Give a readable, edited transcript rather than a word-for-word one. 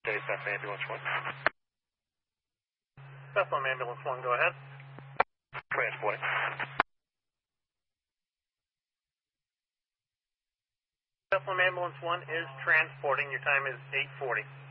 Bethlehem Ambulance 1. Bethlehem Ambulance 1, go ahead. Transporting. Bethlehem Ambulance 1 is transporting. Your time is 8:40.